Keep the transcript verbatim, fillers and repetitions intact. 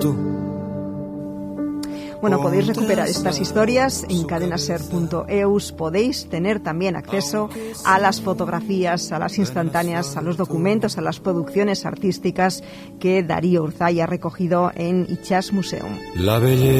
tú. Bueno, podéis recuperar estas historias en cadenaser punto eus. Podéis tener también acceso a las fotografías, a las instantáneas, a los documentos, a las producciones artísticas que Darío Urzay ha recogido en Itxas Museum. La belleza